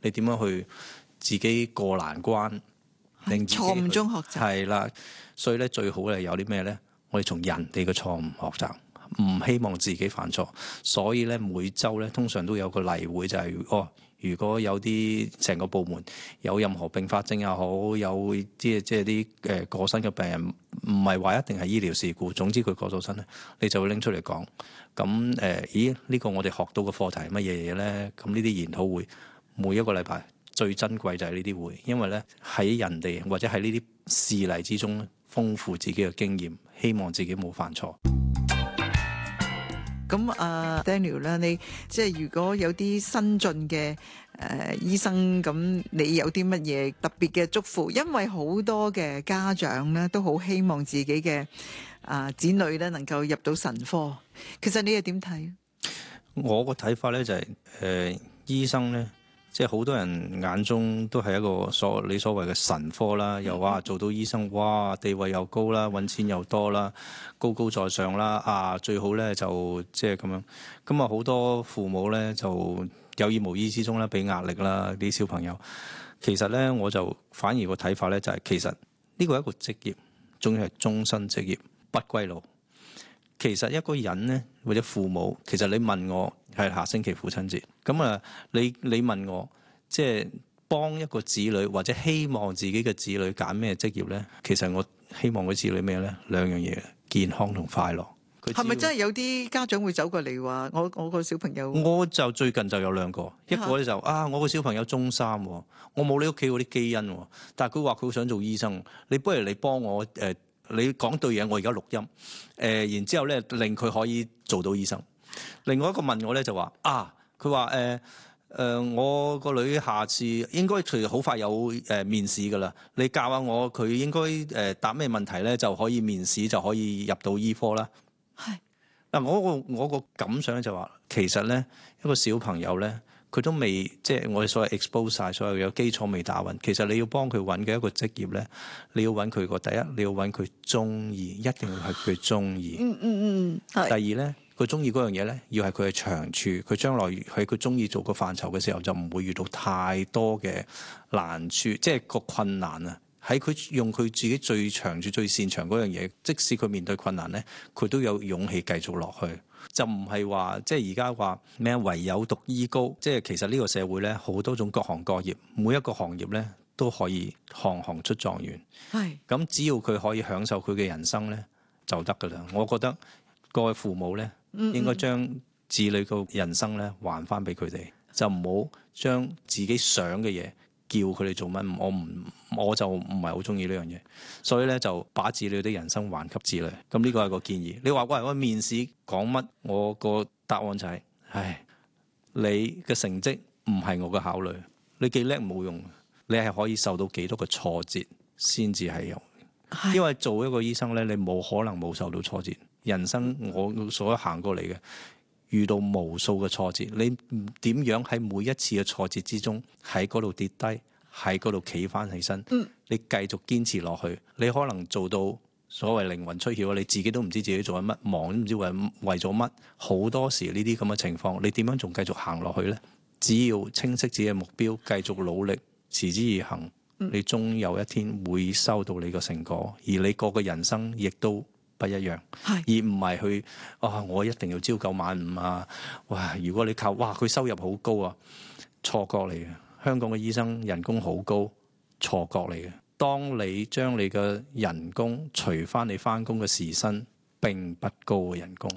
你點樣去自己過難關，令自己錯誤中學習。 係啦，所以咧最好係有啲咩咧？我哋從人哋嘅錯誤學習，唔希望自己犯錯。所以咧每週咧通常都有個例會，就係如果有啲成個部門有任何併發症又好，有即係啲過身嘅病人，唔係話一定係醫療事故，總之佢過咗身咧，你就會拎出嚟講。咁咦？呢個我哋學到嘅課題係乜嘢嘢咧？咁呢啲研討會每一個禮拜最珍貴就係呢啲會，因為咧喺人哋或者喺呢啲事例之中豐富自己嘅經驗，希望自己冇犯錯。 咁Daniel 咧，你即係如果有啲新進嘅醫生，咁你有啲乜嘢特別嘅祝福？因為好多嘅家長咧都好希望自己嘅子女咧能夠入到神科。其實你又點睇？ 我個睇法咧就係醫生咧，即係好多人眼中都係一個你所謂嘅神科啦，又話做到醫生，哇，地位又高啦，揾錢又多啦，高高在上啦，最好咧就即係咁樣。咁好多父母咧就有意無意之中咧俾壓力啦啲小朋友。其實咧我就反而個睇法咧就係，其實呢個係一個職業，仲要係終身職業，不歸路。其實一個人咧，或者父母，其實你問我係下星期父親節，咁你問我即係幫一個子女或者希望自己嘅子女揀咩職業咧？其實我希望個子女咩咧？兩樣嘢，健康同快樂。 係咪真係有啲家長會走過嚟話我個小朋友？ 我就最近就有兩個，一個咧就我個小朋友中三，我冇你屋企嗰啲基因，但係佢話佢好想做醫生，你不如你幫我你講對嘢，我而家錄音，然之後咧令佢可以做到醫生。另外一個問我咧就話佢話我個女下次應該隨好快有面試㗎啦，你教下我佢應該答咩問題咧就可以面試就可以入到醫科啦。 係嗱，我個感想咧就話，其實咧一個小朋友咧，佢都未即係我哋所謂 expose 晒所有嘅基礎未打穩，其實你要幫佢揾嘅一個職業咧，你要揾佢個第一，你要揾佢中意，一定要係佢中意。係。第二咧，佢中意嗰樣嘢咧，要係佢嘅長處，佢將來喺佢中意做個範疇嘅時候，就唔會遇到太多嘅難處，即係個困難啊！喺佢用佢自己最長處、最擅長嗰樣嘢，即使佢面對困難咧，佢都有勇氣繼續落去。就唔係話即係而家話咩唯有讀醫高，即係其實呢個社會咧好多種各行各業，每一個行業咧都可以行行出狀元。係咁，只要佢可以享受佢嘅人生咧就得㗎啦。我覺得各位父母咧應該將子女個人生咧還翻俾佢哋，就唔好將自己想嘅嘢叫佢哋做乜，我就唔係好中意呢樣嘢，所以咧就把子女啲人生還給子女。咁呢個係個建議。你話喂，我面試講乜？我個答案就係，你嘅成績唔係我嘅考慮，你幾叻冇用，你係可以受到幾多個挫折先至係用。因為做一個醫生咧，你冇可能冇受到挫折。人生我所行過嚟嘅，遇到無數嘅挫折，你點樣喺每一次嘅挫折之中喺嗰度跌低，喺嗰度企翻起身，你繼續堅持落去，你可能做到所謂靈魂出竅，你自己都唔知自己做緊乜，忙都唔知為咗乜。好多時呢啲咁嘅情況，你點樣仲繼續行落去呢？只要清晰自己嘅目標，繼續努力，持之以恆，你終有一天會收到你個成果，而你個人生亦都不一樣，而唔係去我一定要朝九晚五啊！哇！如果你靠佢收入好高啊，錯覺嚟嘅。香港嘅醫生人工好高，錯覺嚟嘅。當你將你嘅人工除翻你翻工嘅時薪，並不高嘅人工。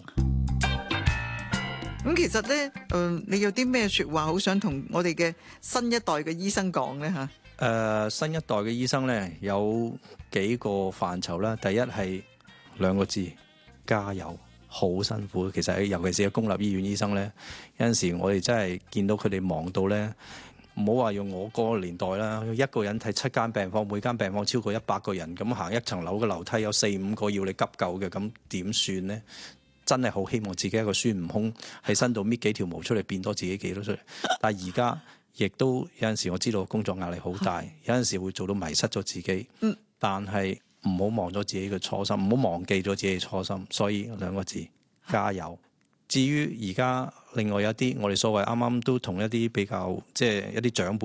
咁其實咧，你有啲咩說話好想同我哋嘅新一代嘅醫生講咧吓？ 新一代嘅醫生咧有幾個範疇啦。第一係兩個字，加油。好辛苦，其實尤其是喺公立醫院醫生咧，有陣時我哋真係見到佢哋忙到咧，唔好話用我嗰個年代啦，一個人睇7間病房，每間病房超過100個人，咁行一層樓嘅樓梯有4-5個要你急救嘅，咁點算呢？真係好希望自己一個孫悟空喺身度搣幾條毛出嚟，變多自己幾多出嚟。但係而家亦都有陣時我知道工作壓力好大，有陣時會做到迷失咗自己。但係唔好忘咗自己嘅初心，唔好忘記咗自己嘅初心。所以兩個字，加油。至於而家另外有啲我哋所謂啱啱都同一啲比較即係一啲長輩